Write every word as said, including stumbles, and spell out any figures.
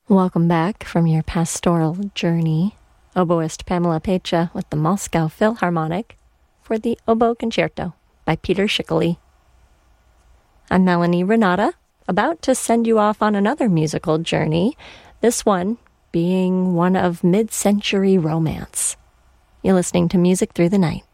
Welcome back from your pastoral journey. Oboist Pamela Pecha with the Moscow Philharmonic for the Oboe Concerto by Peter Schickele. I'm Melanie Renata, about to send you off on another musical journey, this one being one of mid-century romance. You're listening to Music Through the Night.